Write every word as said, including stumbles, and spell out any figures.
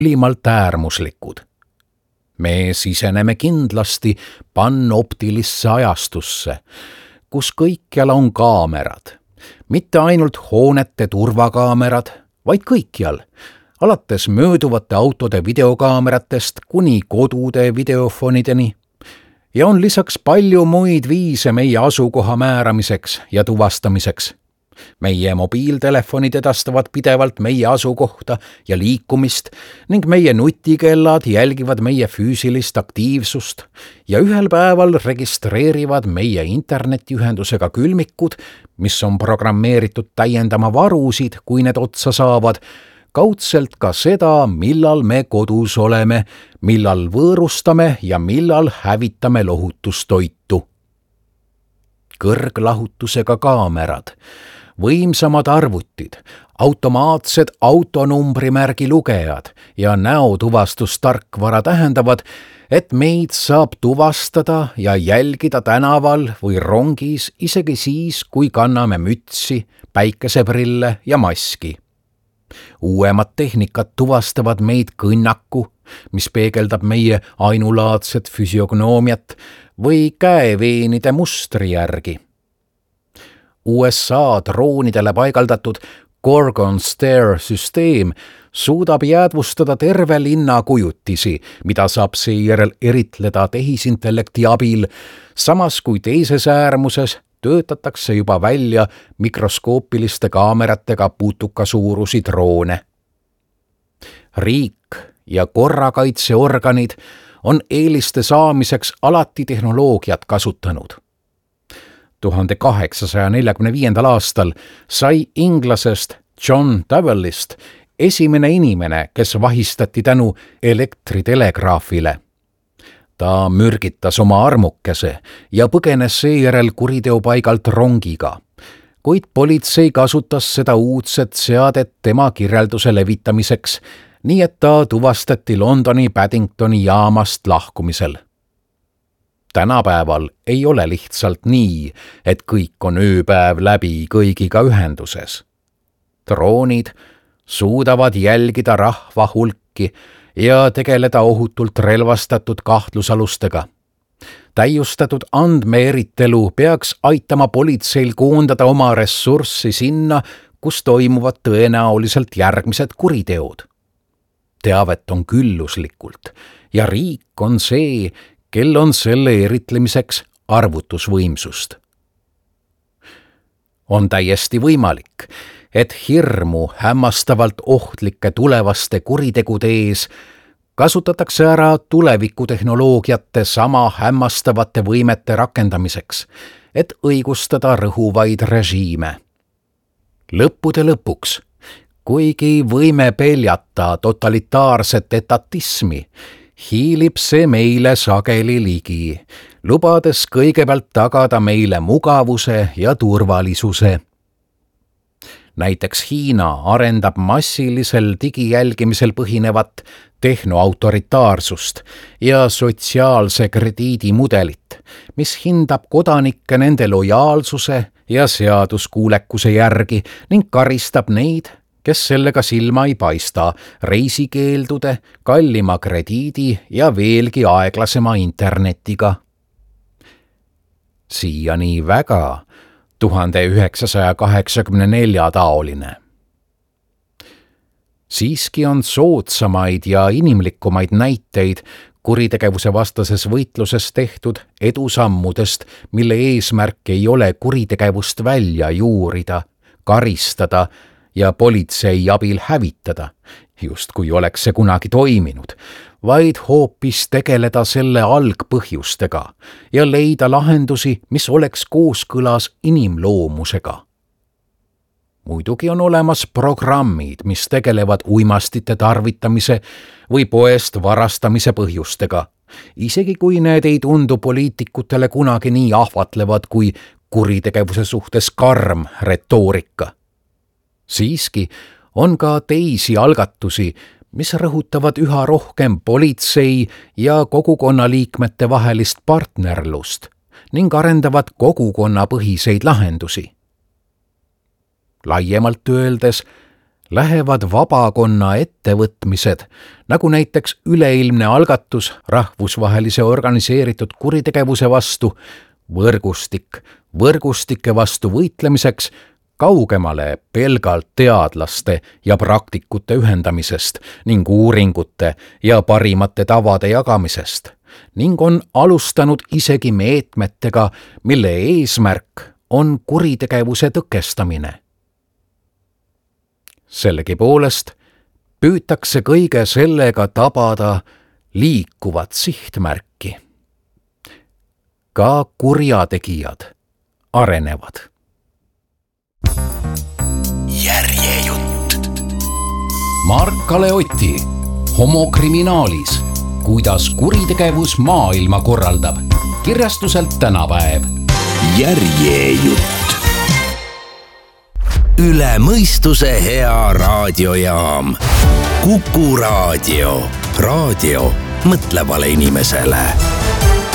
ülimalt äärmuslikud. Me siseneme kindlasti panoptilisse ajastusse, kus kõikjal on kaamerad. Mitte ainult hoonete turvakaamerad, vaid kõikjal, alates mööduvate autode videokaameratest kuni kodude videofonideni. Ja on lisaks palju muid viise meie asukoha määramiseks ja tuvastamiseks. Meie mobiiltelefonid edastavad pidevalt meie asukohta ja liikumist ning meie nutikellad jälgivad meie füüsilist aktiivsust ja ühel päeval registreerivad meie internetiühendusega külmikud, mis on programmeeritud täiendama varusid, kui need otsa saavad, kaudselt ka seda, millal me kodus oleme, millal võõrustame ja millal hävitame lohutustoitu. Kõrglahutusega kaamerad, võimsamad arvutid, automaatsed autonumbrimärgi lugejad ja näotuvastustarkvara tähendavad, et meid saab tuvastada ja jälgida tänaval või rongis isegi siis, kui kanname mütsi, päikeseprille ja maski. Uuemad tehnikad tuvastavad meid kõnnaku, mis peegeldab meie ainulaadset füsiognoomiat või käeveenide mustri järgi. U S A droonidele paigaldatud Gorgon Stair süsteem suudab jäädvustada terve linna kujutisi, mida saab seejärel eritleda tehisintellekti abil, samas kui teises äärmuses töötatakse juba välja mikroskoopiliste kaameratega putukasuurusi droone. Riik ja korrakaitseorganid on eeliste saamiseks alati tehnoloogiat kasutanud. tuhande kaheksasaja neljakümne viiendal aastal sai inglasest John Davellist esimene inimene, kes vahistati tänu elektritelegraafile. Ta mürgitas oma armukese ja põgenes seejärel kuriteopaigalt rongiga, kuid politsei kasutas seda uudset seadet tema kirjelduse levitamiseks, nii et ta tuvastati Londoni Paddingtoni jaamast lahkumisel. Tänapäeval ei ole lihtsalt nii, et kõik on ööpäev läbi kõigiga ühenduses. Droonid suudavad jälgida rahva hulki ja tegeleda ohutult relvastatud kahtlusalustega. Täiustatud andmeeritelu peaks aitama politseil koondada oma ressurssi sinna, kus toimuvad tõenäoliselt järgmised kuriteod. Teavet on külluslikult ja riik on see, kel on selle eritlemiseks arvutusvõimsust. On täiesti võimalik, et hirmu hämmastavalt ohtlike tulevaste kuritegude ees kasutatakse ära tulevikutehnoloogiate sama hämmastavate võimete rakendamiseks, et õigustada rõhuvaid režiime. Lõppude lõpuks, kuigi võime peljata totalitaarset etatismi, hiilib see meile sageli ligi, lubades kõigepealt tagada meile mugavuse ja turvalisuse. Näiteks Hiina arendab massilisel digijälgimisel põhinevat tehnoautoritaarsust ja sotsiaalse krediidi mudelit, mis hindab kodanikke nende lojaalsuse ja seaduskuulekuse järgi ning karistab neid, kes sellega silma ei paista, reisikeeldude, kallima krediidi ja veelgi aeglasema internetiga. Siiani väga tuhande üheksasaja kaheksakümne nelja taoline. Siiski on soodsamaid ja inimlikumaid näiteid kuritegevuse vastases võitluses tehtud edusammudest, mille eesmärk ei ole kuritegevust välja juurida, karistada ja politsei abil hävitada, just kui oleks see kunagi toiminud, vaid hoopis tegeleda selle algpõhjustega ja leida lahendusi, mis oleks kooskõlas inimloomusega. Muidugi on olemas programmid, mis tegelevad uimastite tarvitamise või poest varastamise põhjustega, isegi kui need ei tundu poliitikutele kunagi nii ahvatlevad kui kuritegevuse suhtes karm retoorika. Siiski on ka teisi algatusi, mis rõhutavad üha rohkem politsei ja kogukonna liikmete vahelist partnerlust ning arendavad kogukonnapõhiseid lahendusi. Laiemalt öeldes lähevad vabakonna ettevõtmised, nagu näiteks üleilmne algatus rahvusvahelise organiseeritud kuritegevuse vastu, võrgustik, võrgustike vastu võitlemiseks, kaugemale pelgalt teadlaste ja praktikute ühendamisest ning uuringute ja parimate tavade jagamisest ning on alustanud isegi meetmetega, mille eesmärk on kuritegevuse tõkestamine. Sellegipoolest püütakse kõige sellega tabada liikuvat sihtmärki. Ka kurjategijad arenevad. Järjejutt. Mark-Kalev Oti, Homokriminaalis, kuidas kuritegevus maailma korraldab. Kirjastuselt Tänapäev. Järjejutt. Üle mõistuse hea raadiojaam. Kuku Raadio. Raadio mõtlevale inimesele.